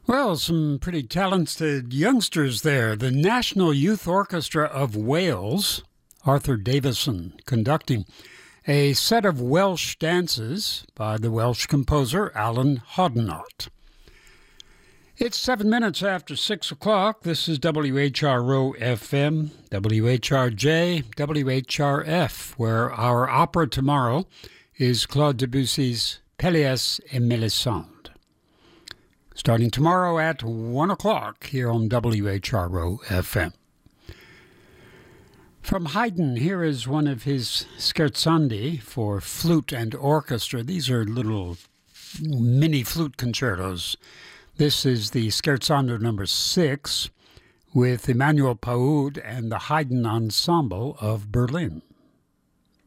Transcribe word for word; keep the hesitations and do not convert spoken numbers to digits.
Well, some pretty talented youngsters there. The National Youth Orchestra of Wales, Arthur Davison conducting a set of Welsh dances by the Welsh composer Alan Hodnott. It's seven minutes after six o'clock. This is W H R O F M, W H R J, W H R F, where our opera tomorrow is Claude Debussy's Pelléas et Mélisande. Starting tomorrow at one o'clock here on W H R O F M. From Haydn, here is one of his scherzandi for flute and orchestra. These are little mini flute concertos. This is the scherzando number six with Emmanuel Paoud and the Haydn Ensemble of Berlin.